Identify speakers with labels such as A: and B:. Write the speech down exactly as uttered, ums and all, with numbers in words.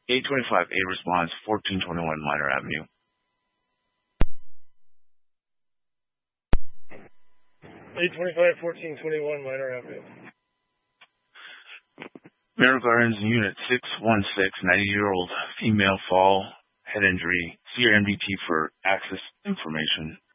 A: eight twenty-five, A responds, fourteen twenty-one Minor Avenue.
B: eight twenty-five, fourteen twenty-one Minor Avenue.
A: Merrill Gardens, Unit six one six, ninety-year-old female fall, head injury. See your M D T for access information.